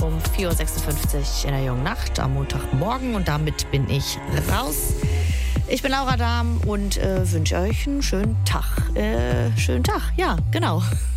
um 4.56 Uhr in der jungen Nacht am Montagmorgen. Und damit bin ich raus. Ich bin Laura Dahm und wünsche euch einen schönen Tag. Ja, genau.